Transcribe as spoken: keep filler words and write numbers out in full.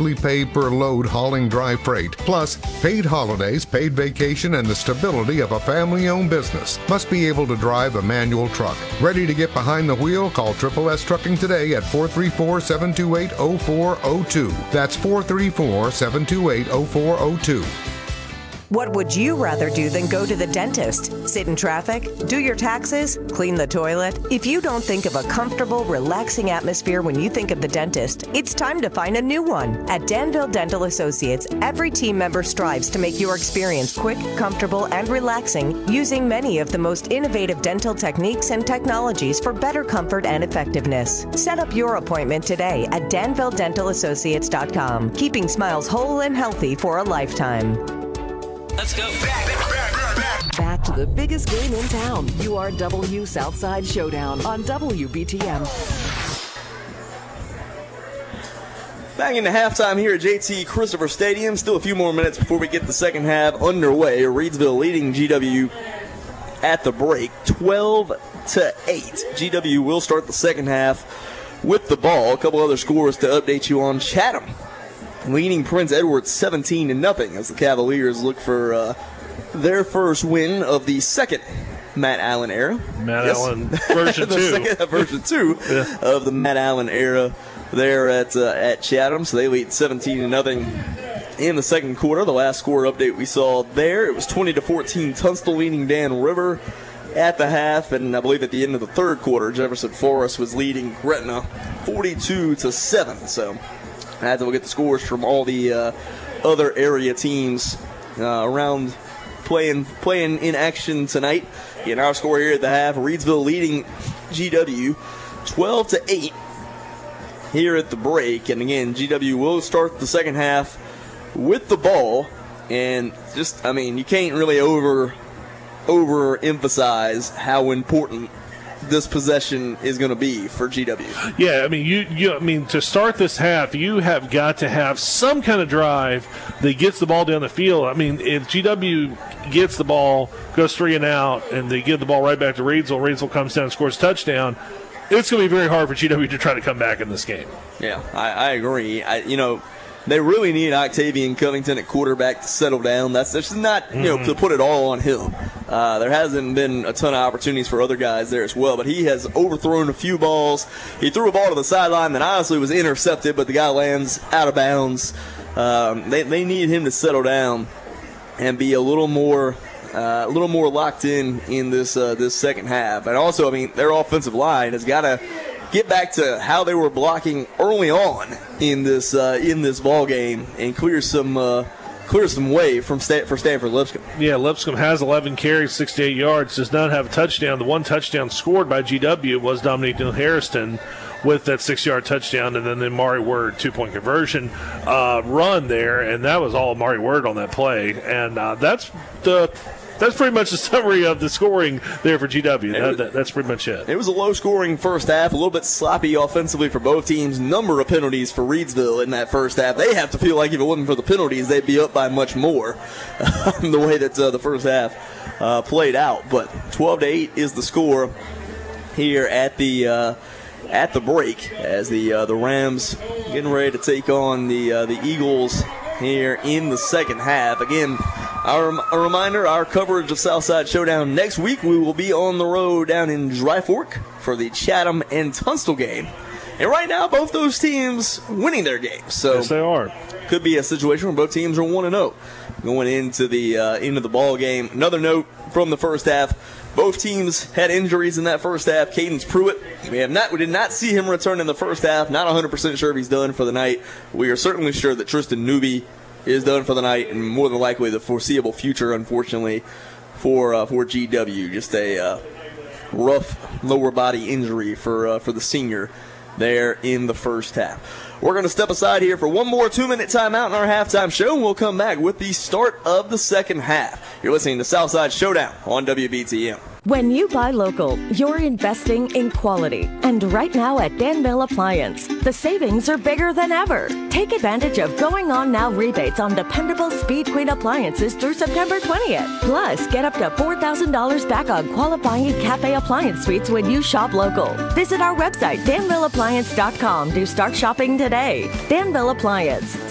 weekly pay per load hauling dry freight, plus paid holidays, paid vacation, and the stability of a family-owned business. Must be able to drive a manual truck. Ready to get behind the wheel? Call Triple S Trucking today at four three four, seven two eight, zero four zero two. That's four three four, seven two eight, zero four zero two. What would you rather do than go to the dentist? Sit in traffic? Do your taxes? Clean the toilet? If you don't think of a comfortable, relaxing atmosphere when you think of the dentist, it's time to find a new one. At Danville Dental Associates, every team member strives to make your experience quick, comfortable, and relaxing using many of the most innovative dental techniques and technologies for better comfort and effectiveness. Set up your appointment today at danville dental associates dot com, keeping smiles whole and healthy for a lifetime. Let's go. Back, back, back, back. Back to the biggest game in town. U R W Southside Showdown on W B T M. Back into halftime here at J T Christopher Stadium. Still a few more minutes before we get the second half underway. Reidsville leading G W at the break, twelve to eight. G W will start the second half with the ball. A couple other scores to update you on. Chatham leading Prince Edward seventeen to nothing as the Cavaliers look for uh, their first win of the second Matt Allen era. Matt yes. Allen version the two. Second, version two yeah. of the Matt Allen era there at uh, at Chatham. So they lead seventeen to nothing in the second quarter. The last score update we saw there, it was twenty to fourteen. Tunstall leading Dan River at the half, and I believe at the end of the third quarter, Jefferson Forest was leading Gretna forty-two to seven. So I had to look at the scores from all the uh, other area teams uh, around playing playing in action tonight. In our score here at the half, Reidsville leading G W twelve to eight here at the break. And again, G W will start the second half with the ball. And just, I mean, you can't really over overemphasize how important this possession is going to be for G W. Yeah, I mean, you, you, I mean, to start this half, you have got to have some kind of drive that gets the ball down the field. I mean, if G W gets the ball, goes three and out, and they give the ball right back to Reidsville, Reidsville comes down and scores a touchdown, it's going to be very hard for G W to try to come back in this game. Yeah, I, I agree. I, you know, they really need Octavian Covington at quarterback to settle down. That's, that's not, you know, mm-hmm. to put it all on him. Uh, there hasn't been a ton of opportunities for other guys there as well, but he has overthrown a few balls. He threw a ball to the sideline that honestly was intercepted, but the guy lands out of bounds. Um, they, they need him to settle down and be a little more uh, a little more locked in in this uh, this second half. And also, I mean, their offensive line has got to get back to how they were blocking early on in this uh, in this ball game and clear some uh, clear some way from Stan- for Stanford Lipscomb. Yeah, Lipscomb has eleven carries, sixty-eight yards, does not have a touchdown. The one touchdown scored by G W was Dominique Neal-Harrison with that six-yard touchdown, and then the Amari Word two-point conversion uh, run there, and that was all Amari Word on that play. And uh, that's the That's pretty much the summary of the scoring there for G W. That, that, that's pretty much it. It was a low-scoring first half, a little bit sloppy offensively for both teams. Number of penalties for Reidsville in that first half. They have to feel like if it wasn't for the penalties, they'd be up by much more the way that uh, the first half uh, played out. But twelve to eight is the score here at the uh, at the break as the uh, the Rams getting ready to take on the uh, the Eagles here in the second half. Again, our, a reminder, our coverage of Southside Showdown next week, we will be on the road down in Dry Fork for the Chatham and Tunstall game. And right now, both those teams winning their games. So yes, they are. Could be a situation where both teams are one and oh going into the uh, into the ball game. Another note from the first half. Both teams had injuries in that first half. Cadence Pruitt, we have not, we did not see him return in the first half. Not one hundred percent sure if he's done for the night. We are certainly sure that Tristan Newby is done for the night, and more than likely the foreseeable future, unfortunately, for uh, for G W. Just a uh, rough lower body injury for uh, for the senior there in the first half. We're going to step aside here for one more two-minute timeout in our halftime show, and we'll come back with the start of the second half. You're listening to Southside Showdown on W B T M. When you buy local, you're investing in quality. And right now at Danville Appliance, the savings are bigger than ever. Take advantage of going on now rebates on dependable Speed Queen appliances through September twentieth. Plus, get up to four thousand dollars back on qualifying Cafe Appliance suites when you shop local. Visit our website, danville appliance dot com to start shopping today. Danville Appliance.